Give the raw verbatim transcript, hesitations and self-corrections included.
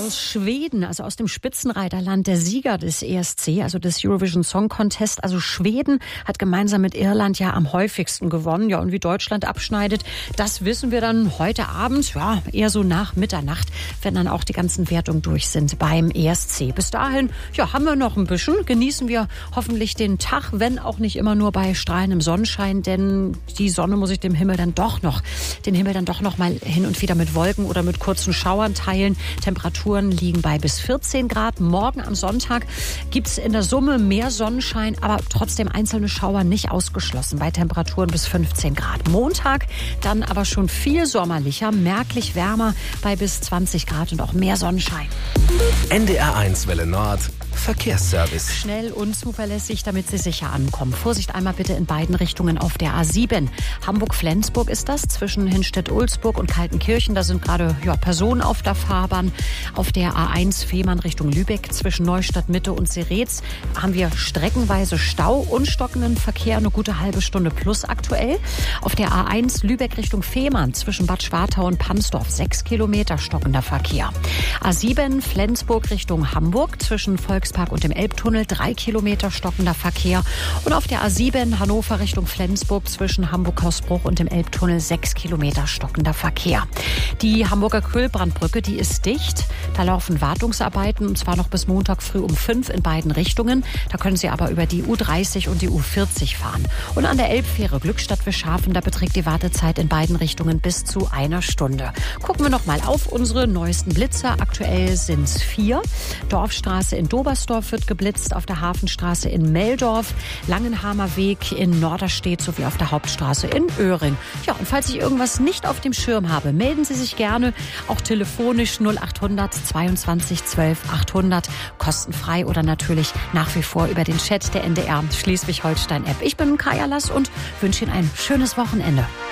aus Schweden, also aus dem Spitzenreiterland, der Sieger des E S C, also des Eurovision Song Contest. Also Schweden hat gemeinsam mit Irland ja am häufigsten gewonnen. Ja, und wie Deutschland abschneidet, das wissen wir dann heute Abend, ja, eher so nach Mitternacht, wenn dann auch die ganzen Wertungen durch sind beim E S C. Bis dahin, ja, haben wir noch ein bisschen. Genießen wir hoffentlich den Tag, wenn auch nicht immer nur bei strahlendem Sonnenschein, denn die Sonne muss ich dem Himmel dann doch noch, den Himmel dann doch noch mal hin und wieder mit Wolken oder mit kurzen Schauern teilen. Temperaturen liegen bei bis vierzehn Grad. Morgen am Sonntag gibt es in der Summe mehr Sonnenschein, aber trotzdem einzelne Schauer nicht ausgeschlossen bei Temperaturen bis fünfzehn Grad. Montag dann aber schon viel sommerlicher, merklich wärmer bei bis zwanzig Grad und auch mehr Sonnenschein. N D R eins Welle Nord Verkehrsservice. Schnell und zuverlässig, damit Sie sicher ankommen. Vorsicht einmal bitte in beiden Richtungen auf der A sieben. Hamburg-Flensburg ist das, zwischen Hinstedt-Ulzburg und Kaltenkirchen. Da sind gerade ja, Personen auf der Fahrbahn. Auf der A eins Fehmarn Richtung Lübeck zwischen Neustadt-Mitte und Seretz haben wir streckenweise Stau und stockenden Verkehr, eine gute halbe Stunde plus aktuell. Auf der A eins Lübeck Richtung Fehmarn zwischen Bad Schwartau und Pansdorf sechs Kilometer stockender Verkehr. A sieben Flensburg Richtung Hamburg zwischen Volkspark und dem Elbtunnel drei Kilometer stockender Verkehr. Und auf der A sieben Hannover Richtung Flensburg zwischen Hamburg-Hausbruch und dem Elbtunnel sechs Kilometer stockender Verkehr. Die Hamburger Kühlbrandbrücke, die ist dicht. Da laufen Wartungsarbeiten und zwar noch bis Montag früh um fünf in beiden Richtungen. Da können Sie aber über die U dreißig und die U vierzig fahren. Und an der Elbfähre Glückstadt-Wischhafen, da beträgt die Wartezeit in beiden Richtungen bis zu einer Stunde. Gucken wir noch mal auf unsere neuesten Blitzer. Aktuell sind es vier. Dorfstraße in Dobersdorf wird geblitzt, auf der Hafenstraße in Meldorf, Langenhamer Weg in Norderstedt sowie auf der Hauptstraße in Öhring. Ja, und falls ich irgendwas nicht auf dem Schirm habe, melden Sie sich gerne, auch telefonisch null achthundert zweiundzwanzig zwölf achthundert, kostenfrei oder natürlich nach wie vor über den Chat der N D R Schleswig-Holstein-App. Ich bin Kaya Lass und wünsche Ihnen ein schönes Wochenende.